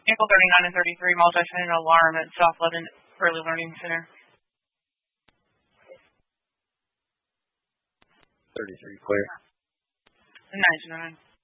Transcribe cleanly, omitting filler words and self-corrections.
Ankle 39 and 33, multi-tenant alarm at South Lebanon Early Learning Center. 33 clear. 9-9.